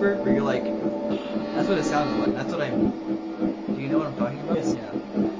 whisper where you're like, that's what it sounded like. That's what I mean. Do you know what I'm talking about? Yes. Yeah.